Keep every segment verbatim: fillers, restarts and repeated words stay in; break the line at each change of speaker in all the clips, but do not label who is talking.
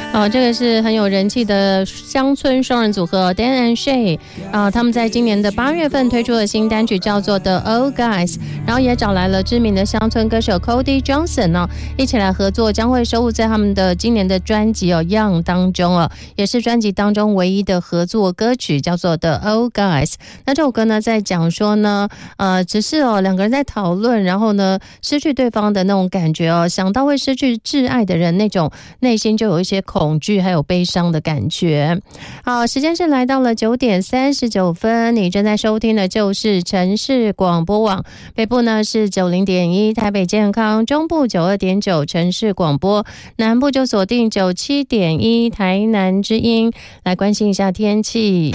哦，这个是很有人气的乡村双人组合 Dan and Shay 啊、呃，他们在今年的八月份推出的新单曲叫做 The Old Guys， 然后也找来了知名的乡村歌手 Cody Johnson 哦，一起来合作，将会收录在他们的今年的专辑哦 Young 当中哦，也是专辑当中唯一的合作歌曲，叫做 The Old Guys。那这首歌呢，在讲说呢，呃，只是哦两个人在讨论，然后呢失去对方的那种感觉哦，想到会失去挚爱的人，那种内心就有一些恐惧还有悲伤的感觉。好，时间是来到了九点三十九分，你正在收听的就是城市广播网，北部呢是九零点一台北健康，中部九二点九城市广播，南部就锁定九七点一台南之音。来关心一下天气。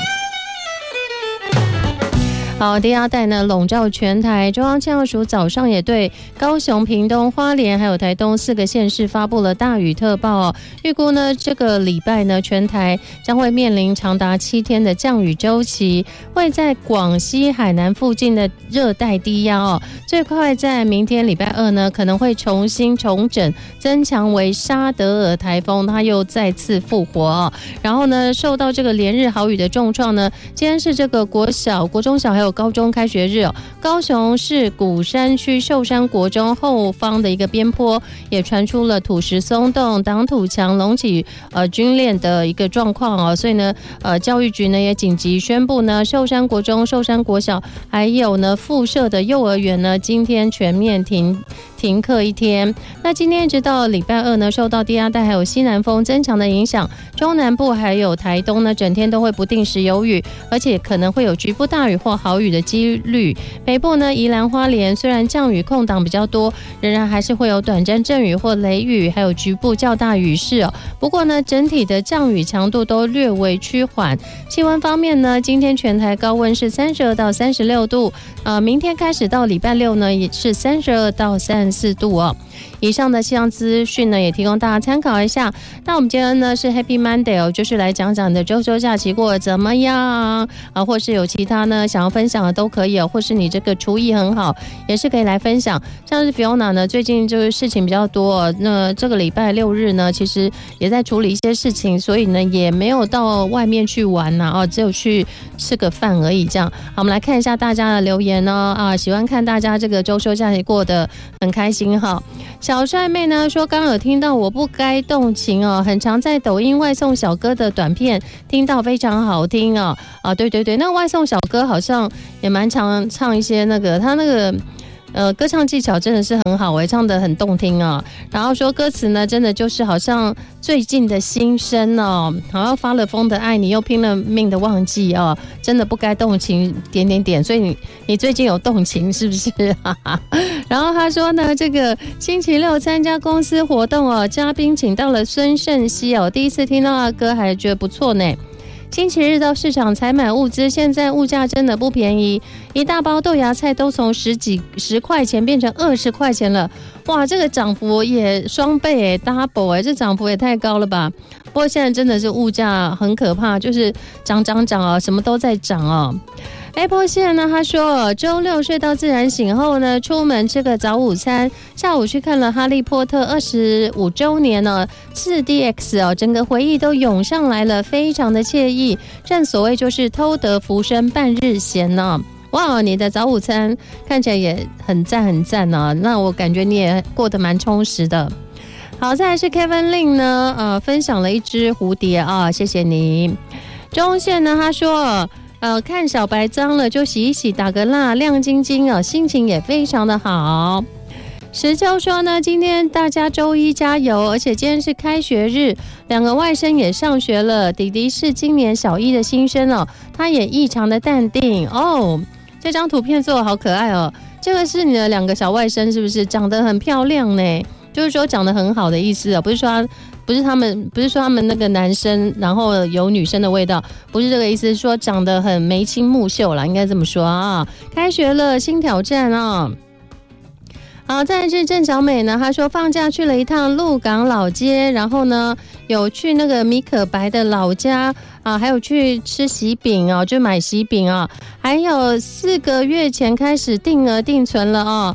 好，低压带呢笼罩全台，中央气象署早上也对高雄、屏东、花莲还有台东四个县市发布了大雨特报哦。预估呢这个礼拜呢全台将会面临长达七天的降雨周期，会在广西海南附近的热带低压哦，最快在明天礼拜二呢可能会重新重整，增强为沙德尔台风，它又再次复活哦。然后呢受到这个连日豪雨的重创呢，今天是这个国小、国中小还有高中开学日哦，高雄市鼓山区寿山国中后方的一个边坡也传出了土石松动、挡土墙隆起呃军链的一个状况哦，所以呢呃教育局呢也紧急宣布呢，寿山国中、寿山国小还有呢附设的幼儿园呢今天全面停停课一天。那今天直到礼拜二呢，受到低压带还有西南风增强的影响，中南部还有台东呢整天都会不定时有雨，而且可能会有局部大雨或豪雨的几率。北部呢宜兰花莲虽然降雨空档比较多，仍然还是会有短暂阵雨或雷雨，还有局部较大雨势哦。不过呢整体的降雨强度都略微趋缓。气温方面呢，今天全台高温是三十二到三十六度，呃，明天开始到礼拜六呢也是三十二到三十四度哦。以上的气象资讯呢，也提供大家参考一下。那我们今天呢是 Happy Monday 哦，就是来讲讲你的周休假期过得怎么样啊，或是有其他呢想要分享的都可以哦，或是你这个厨艺很好，也是可以来分享。像是 Fiona 呢，最近就是事情比较多哦，那这个礼拜六日呢，其实也在处理一些事情，所以呢也没有到外面去玩呐、啊，哦，只有去吃个饭而已。这样，好，我们来看一下大家的留言呢，啊，喜欢看大家这个周休假期过得很开心哈。小帅妹呢说，刚刚有听到我不该动情哦，很常在抖音外送小哥的短片听到，非常好听哦。啊，对对对，那外送小哥好像也蛮常唱一些那个他那个。呃，歌唱技巧真的是很好诶，唱得很动听啊。然后说歌词呢，真的就是好像最近的心声哦，好像发了疯的爱你，又拼了命的忘记哦，真的不该动情点点点。所以你你最近有动情是不是？然后他说呢，这个星期六参加公司活动哦，嘉宾请到了孙盛熙哦，第一次听到他歌还觉得不错呢。星期日到市场采买物资，现在物价真的不便宜，一大包豆芽菜都从十几十块钱变成二十块钱了，哇，这个涨幅也双倍哎 ，double 哎，这涨幅也太高了吧！不过现在真的是物价很可怕，就是涨涨涨啊，什么都在涨哦。Apple 线呢，他说周六睡到自然醒后呢，出门吃个早午餐，下午去看了《哈利波特》二十五周年呢 四 D X 哦，整个回忆都涌上来了，非常的惬意。正所谓就是偷得浮生半日闲呢、哦。哇，你的早午餐看起来也很赞很赞呢、啊，那我感觉你也过得蛮充实的。好，再来是 Kevin Lin 呢，呃，分享了一只蝴蝶啊，谢谢你。中线呢，他说。呃，看小白脏了就洗一洗，打个蜡，亮晶晶啊，心情也非常的好。石秋说呢，今天大家周一加油，而且今天是开学日，两个外甥也上学了。弟弟是今年小一的新生哦，他也异常的淡定哦。这张图片做得好可爱哦，这个是你的两个小外甥是不是？长得很漂亮呢，就是说长得很好的意思哦，不是说他。不是他们，不是说他们那个男生，然后有女生的味道，不是这个意思，是说长得很眉清目秀啦，应该这么说啊。开学了，新挑战啊。好，再来是郑小美呢，她说放假去了一趟鹿港老街，然后呢有去那个米可白的老家啊，还有去吃喜饼哦，就买喜饼啊，还有四个月前开始定额定存了哦。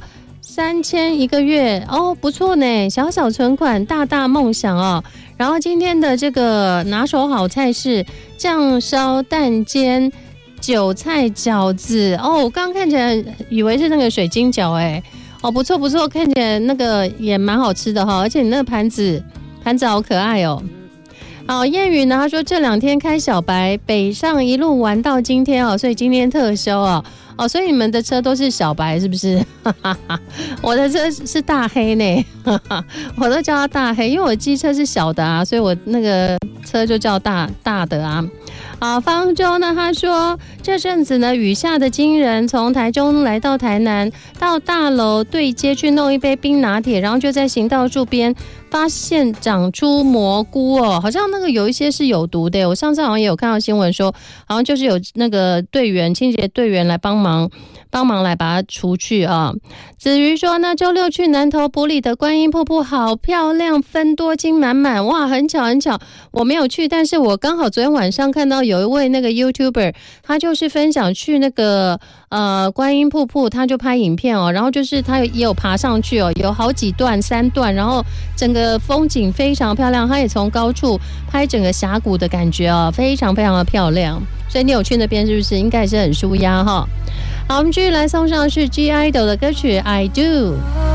三千一个月哦，不错呢，小小存款，大大梦想哦。然后今天的这个拿手好菜是酱烧蛋煎韭菜饺子哦，我刚刚看起来以为是那个水晶饺哎，哦不错不错，看起来那个也蛮好吃的哈、哦，而且你那个盘子盘子好可爱哦。好，谚语呢？他说这两天开小白，北上一路玩到今天哦，所以今天特休哦。哦，所以你们的车都是小白是不是？我的车是大黑呢，我都叫它大黑，因为我机车是小的啊，所以我那个车就叫大大的啊。啊，方舟呢？他说这阵子呢雨下的惊人，从台中来到台南，到大楼对街去弄一杯冰拿铁，然后就在行道树边发现长出蘑菇哦，好像那个有一些是有毒的。我上次好像也有看到新闻说，好像就是有那个队员清洁队员来帮忙帮忙来把它除去啊。子瑜说呢，周六去南投埔里的观音瀑布好漂亮，分多金满满，哇，很巧很巧，我没有去，但是我刚好昨天晚上看到有一位那个 YouTuber， 他就是分享去那个呃观音瀑布，他就拍影片哦，然后就是他也有爬上去哦，有好几段三段，然后整个风景非常漂亮，他也从高处拍整个峡谷的感觉哦，非常非常的漂亮，所以你有去那边是不是？应该也是很舒压哈。好，我们继续来送上是 G I D O 的歌曲 I Do。